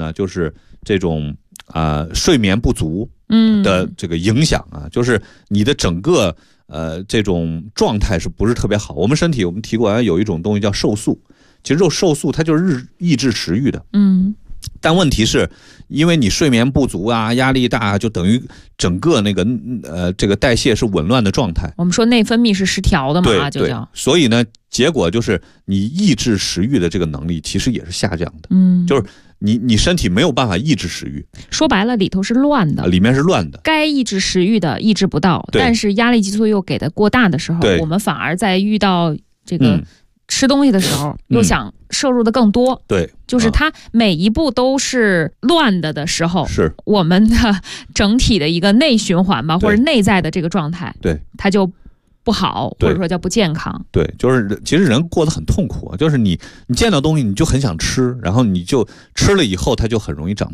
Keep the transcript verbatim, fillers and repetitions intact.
呢，就是这种啊、呃、睡眠不足的这个影响啊，就是你的整个呃这种状态是不是特别好？我们身体我们提过有一种东西叫瘦素，其实这瘦素它就是日抑制食欲的， 嗯。 但问题是，因为你睡眠不足啊，压力大啊，就等于整个那个呃这个代谢是紊乱的状态。 我们说内分泌是失调的嘛， 对就叫。 所以呢，结果就是你抑制食欲的这个能力其实也是下降的。 嗯， 就是你你身体没有办法抑制食欲。 说白了，里头是乱的， 里面是乱的。 该抑制食欲的抑制不到，但是压力激素又给的过大的时候，我们反而在遇到这个。嗯吃东西的时候、嗯、又想摄入的更多， 对， 就是它每一步都是乱的的时候， 是我们的整体的一个内循环吧，或者内在的这个状态， 对， 它就不好，或者说叫不健康。 对，就是其实人过得很痛苦，就是你你见到东西你就很想吃，然后你就吃了以后它就很容易长